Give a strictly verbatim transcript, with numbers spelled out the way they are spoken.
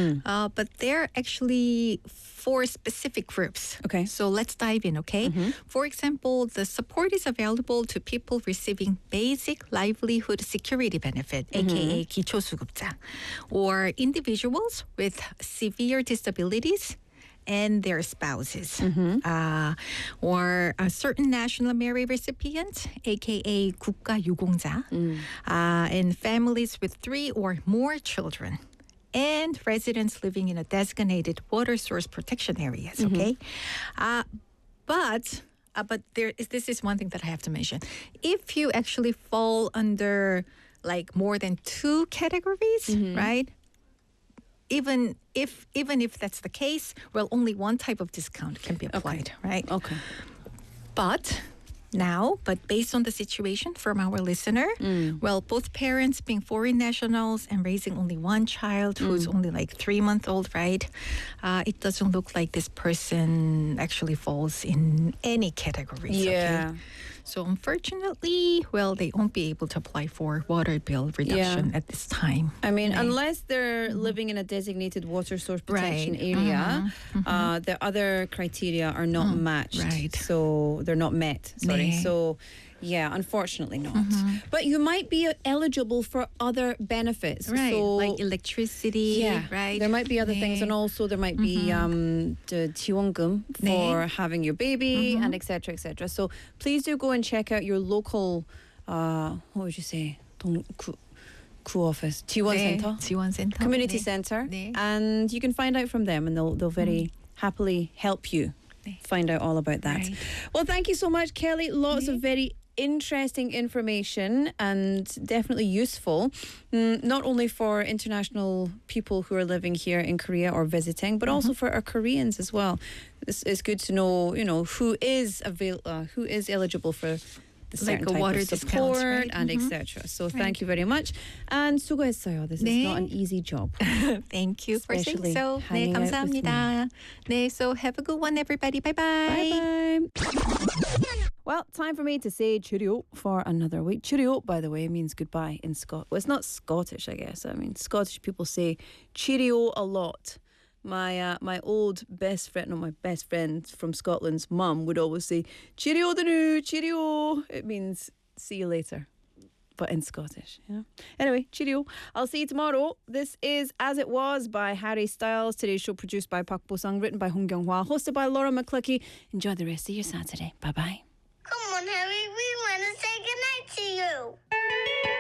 Mm. Uh, but they're actually for specific groups. Okay. So let's dive in, okay? Mm-hmm. For example, the support is available to people receiving basic livelihood security benefit, Mm-hmm. aka 기초수급자, or individuals with severe disabilities and their spouses, Mm-hmm. uh, or a certain national merit recipients, aka 국가유공자, Mm. uh, and families with three or more children, and residents living in a designated water source protection areas. Mm-hmm. Okay, uh, but uh, but there is this is one thing that I have to mention. If you actually fall under like more than two categories, Mm-hmm. right? Even if even if that's the case, well, only one type of discount can be applied, right? Okay. But now, but based on the situation from our listener, Mm. well, both parents being foreign nationals and raising only one child who's Mm. only like three months old, right? Uh, it doesn't look like this person actually falls in any categories. Yeah. Okay? So unfortunately, well, they won't be able to apply for water bill reduction Yeah. at this time. I mean, Right. unless they're living in a designated water source protection Right. area, Mhm. Mhm. uh, the other criteria are not Mm, matched. right. So they're not met. Sorry. 네. So, yeah, unfortunately not. Mhm. But you might be eligible for other benefits. Right, So, like electricity, yeah, right? there might be other 네. things, and also there might be um, the 지원금 for 네. having your baby, Mhm. and et cetera, et cetera. So please do go and check out your local, uh, what would you say, 동, 구, 구 office, 지원 네, center, 지원센터. community 네. center, 네. and you can find out from them, and they'll they'll very happily help you 네. find out all about that. Right. Well, thank you so much, Kelly. Lots 네. of very interesting information and definitely useful, mm, not only for international people who are living here in Korea or visiting, but also for our Koreans as well. It's, it's good to know, you know, who is avail- uh, who is eligible for the certain Like a type water of discount, support right? and Mhm. et cetera. So Right. thank you very much. And 수고했어요. This is 네. not an easy job. Thank you for saying Especially so. 네, hanging out with 감사합니다. 네, so have a good one, everybody. Bye-bye. Bye-bye. Well, time for me to say cheerio for another week. Cheerio, by the way, means goodbye in Scot. Well, it's not Scottish, I guess. I mean, Scottish people say cheerio a lot. My uh, my old best friend, no, my best friend from Scotland's mum would always say cheerio the new, cheerio. It means see you later, but in Scottish. Yeah. Anyway, cheerio. I'll see you tomorrow. This is As It Was by Harry Styles. Today's show produced by Park Bo-sung, written by Hong Kyung-hwa, hosted by Laura McCluckey. Enjoy the rest of your Saturday. Bye-bye. Come on, Harry.